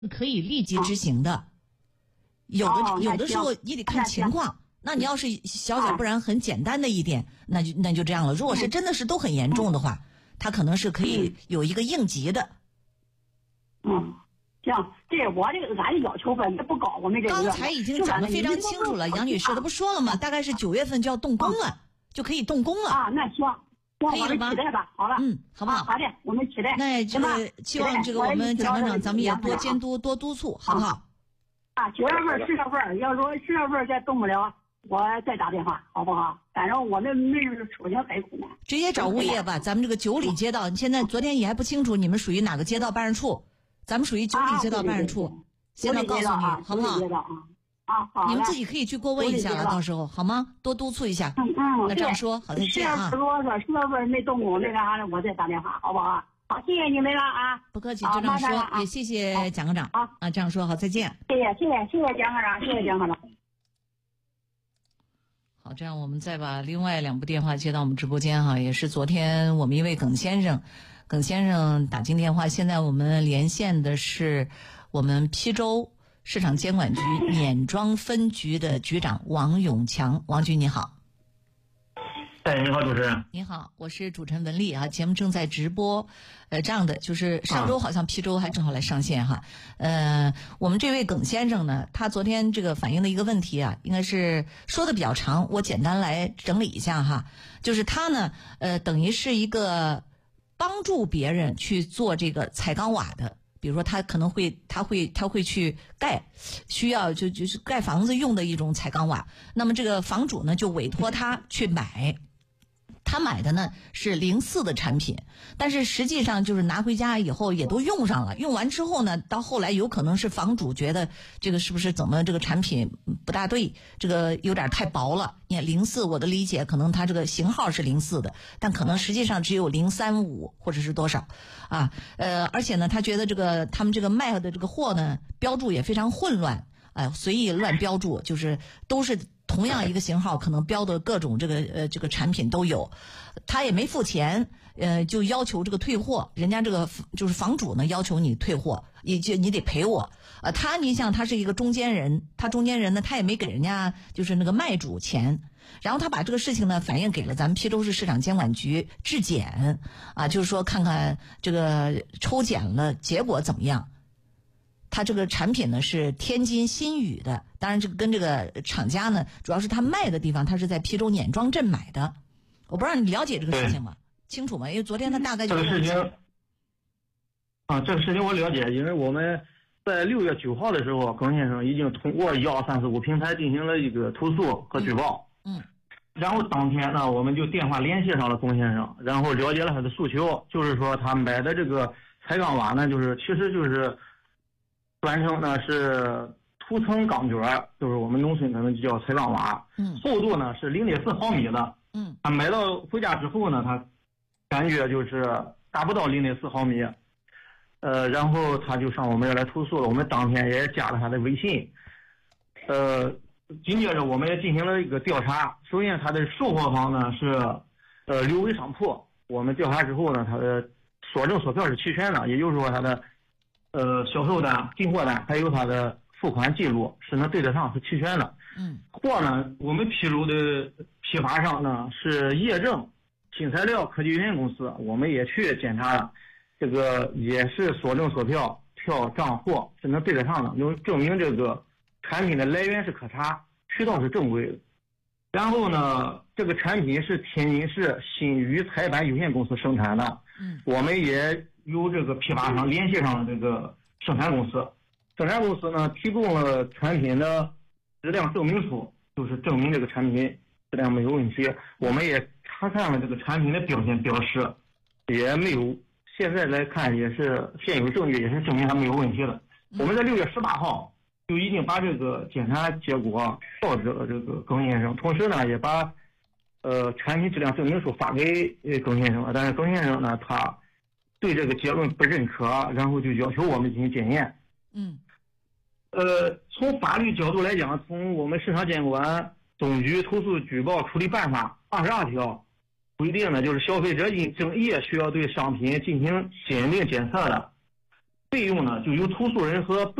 可以立即执行的。有的时候你得看情况。那你要是小小不然很简单的一点，那就这样了。如果是真的是都很严重的话，他可能是可以有一个应急的。 行，俺的要求吧也不高，我们这刚才已经讲得非常清楚了，杨女士，他不说了吗？大概是9月份就要动工了，就可以动工了。 那行， 可以了吗？ 期待吧，好了， 好不好？ 好的，我们期待。 那这个希望这个我们蒋科长咱们也多监督多督促，好不好 ？9月份、10月份，要说10月份再动不了，我再打电话，好不好？反正我们没人出行很困难， 直接找物业吧。咱们这个9里街道，现在昨天你还不清楚你们属于哪个街道办事处？咱们属于9里街道办事处，现在告诉你，好不好？ 好， 你们自己可以去过问一下，到时候好吗？多督促一下。那这样说，好，再见啊。 如果说10月份没动工，那啥的，我再打电话，好不好？好，谢谢你们了啊！ 不客气，就这样说，也谢谢蒋科长。这样说好，再见。 谢谢蒋科长，谢谢蒋科长。 好，这样我们再把另外2部电话接到我们直播间哈，也是昨天我们一位耿先生打进电话，现在我们连线的是我们邳州市场监管局碾庄分局的局长王永强。王局你好。 你好，主持人。 你好，我是主持人文丽啊。节目正在直播，这样的就是上周好像邳州还正好来上线哈。我们这位耿先生呢，他昨天这个反映的一个问题啊，应该是说的比较长，我简单来整理一下哈。就是他呢，等于是一个帮助别人去做这个彩钢瓦的。比如说他可能会去盖，需要就是盖房子用的一种彩钢瓦，那么这个房主呢就委托他去买。他买的呢是04的产品，但是实际上就是拿回家以后也都用上了，用完之后呢，到后来有可能是房主觉得这个是不是怎么这个产品不大对，这个有点太薄了。你看04，我的理解可能它这个型号是04的，但可能实际上只有035或者是多少啊？而且呢，他觉得他们这个卖的这个货呢，标注也非常混乱，随意乱标注，就是都是同样一个型号，可能标的各种这个产品都有，他也没付钱，就要求这个退货，人家这个就是房主呢要求你退货，你得赔我，你想他是一个中间人，呢他也没给人家就是那个卖主钱，然后他把这个事情呢反映给了咱们邳州市市场监管局质检啊，就是说看看这个抽检了结果怎么样。他这个产品呢是天津新宇的，当然这个跟这个厂家呢，主要是他卖的地方，他是在邳州碾庄镇买的。我不知道你了解这个事情吗？清楚吗？因为昨天他大概就这个事情我了解，因为我们在6月9号的时候，耿先生已经通过12345平台进行了一个投诉和举报。然后当天呢，我们就电话联系上了耿先生，然后了解了他的诉求，就是说他买的这个彩钢瓦呢，其实就是专称呢是涂层钢卷，就是我们农村可能就叫彩钢瓦。厚度呢是0.4毫米的。他买到回家之后呢，他感觉就是达不到0.4毫米。然后他就上我们这来投诉了，我们当天也加了他的微信。紧接着我们也进行了一个调查。首先他的售货方呢是6位商铺，我们调查之后呢，他的所证所票是齐全的，也就是说他的销售单、进货单还有他的付款记录是能对得上，是齐全的。货呢，我们邳州的批发商呢是业正新材料科技有限公司，我们也去检查了，这个也是所证所票、票账货是能对得上的，能证明这个产品的来源是可查，渠道是正规的。然后呢，这个产品是天津市新宇彩板有限公司生产的。我们也由这个批发商联系上了这个生产公司，生产公司呢提供了产品的质量证明书，就是证明这个产品质量没有问题。我们也查看了这个产品的标签标识，也没有，现在来看也是现有证据，也是证明它没有问题的。我们在6月18号就已经把这个检查结果告知了这个耿先生，同时呢也把产品质量证明书发给耿先生了，但是耿先生呢他对这个结论不认可，然后就要求我们进行检验。从法律角度来讲，从我们市场监管总局投诉举报处理办法22条规定呢，就是消费者因争议需要对商品进行鉴定检测的， 费用呢就由投诉人和